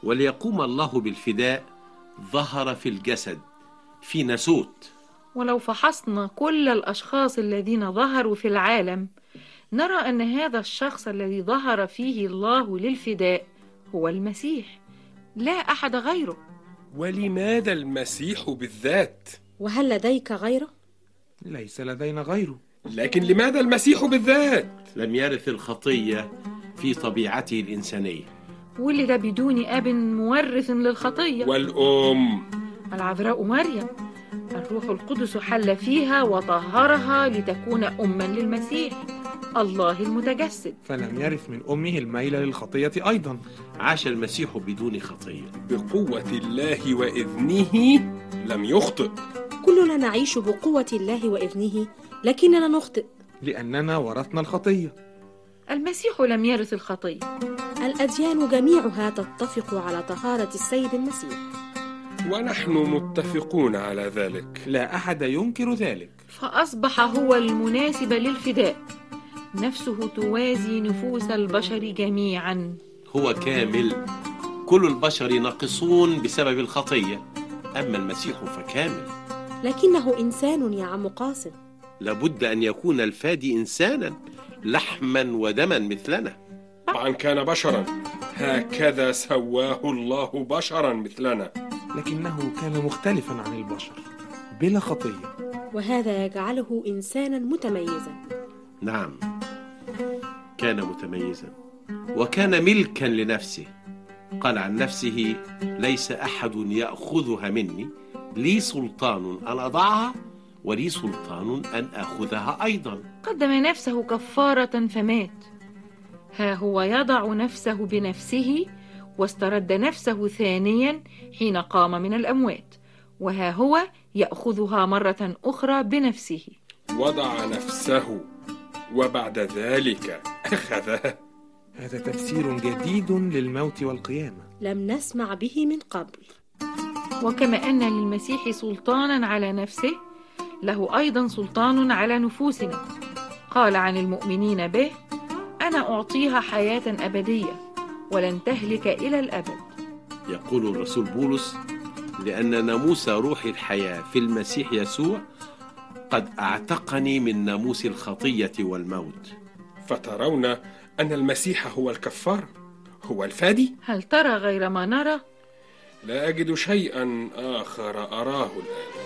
وليقوم الله بالفداء ظهر في الجسد في ناسوت. ولو فحصنا كل الأشخاص الذين ظهروا في العالم نرى أن هذا الشخص الذي ظهر فيه الله للفداء هو المسيح، لا أحد غيره. ولماذا المسيح بالذات؟ وهل لديك غيره؟ ليس لدينا غيره. لكن لماذا المسيح بالذات؟ لم يرث الخطية في طبيعته الإنسانية، ولد بدون أب مورث للخطية. والأم العذراء مريم، الروح القدس حل فيها وطهرها لتكون أما للمسيح الله المتجسد، فلم يرث من أمه الميل للخطية أيضا. عاش المسيح بدون خطية بقوة الله وإذنه لم يخطئ. كلنا نعيش بقوة الله وإذنه لكننا نخطئ لأننا ورثنا الخطية. المسيح لم يرث الخطية. الأديان جميعها تتفق على طهارة السيد المسيح، ونحن متفقون على ذلك، لا أحد ينكر ذلك. فأصبح هو المناسب للفداء، نفسه توازي نفوس البشر جميعا. هو كامل، كل البشر ناقصون بسبب الخطية، أما المسيح فكامل. لكنه إنسان يا عم قاسم. لابد أن يكون الفادي إنسانا لحما ودما مثلنا. طبعا كان بشرا، هكذا سواه الله بشرا مثلنا، لكنه كان مختلفا عن البشر بلا خطية، وهذا يجعله إنسانا متميزا. نعم، كان متميزا وكان ملكا لنفسه. قال عن نفسه: ليس أحد يأخذها مني، لي سلطان أن أضعها ولي سلطان أن أخذها أيضا. قدم نفسه كفارة فمات، ها هو يضع نفسه بنفسه، واسترد نفسه ثانيا حين قام من الأموات، وها هو يأخذها مرة أخرى بنفسه. وضع نفسه وبعد ذلك أخذها. هذا تفسير جديد للموت والقيامة، لم نسمع به من قبل. وكما أن للمسيح سلطانا على نفسه، له أيضا سلطان على نفوسنا. قال عن المؤمنين به: أنا أعطيها حياة أبدية ولن تهلك إلى الأبد. يقول الرسول بولس: لأن ناموس روح الحياة في المسيح يسوع قد أعتقني من ناموس الخطية والموت. فترون أن المسيح هو الكفار، هو الفادي؟ هل ترى غير ما نرى؟ لا أجد شيئا آخر أراه الآن.